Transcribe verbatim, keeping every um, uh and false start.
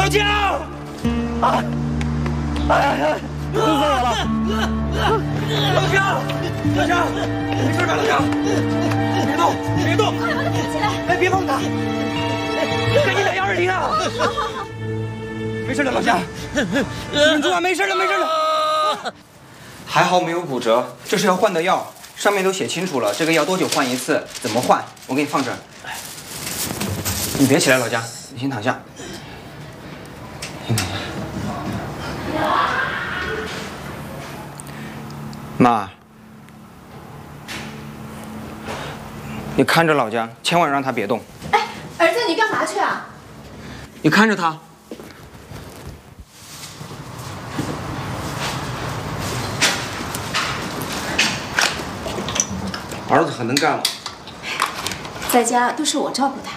老姜！啊！哎呀呀！哭死我了！老姜，老姜，没事吧，老姜？别动，别动！ 快把他扶起来！ 哎，别碰他！赶紧打幺二零啊！ 好好好。 没事的，老姜。稳住啊！没事的，没事的。还好没有骨折，这是要换的药，上面都写清楚了，这个药多久换一次，怎么换，我给你放这儿。你别起来，老姜，你先躺下。先躺下。妈，你看着老姜，千万让他别动。 哎，儿子，你干嘛去啊？ 你看着他。儿子很能干了， 在家都是我照顾他。